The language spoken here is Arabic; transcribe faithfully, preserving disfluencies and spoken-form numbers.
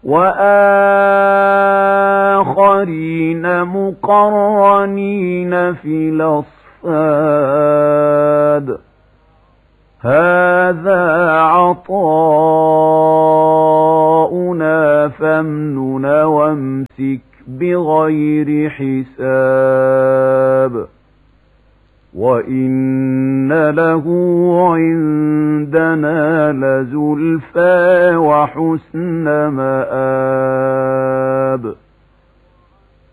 وآخرين مقرنين في الأصفاد هذا عطاؤنا فامنن وامسك بغير حساب وإن له عندنا لزلفى وحسن مآب.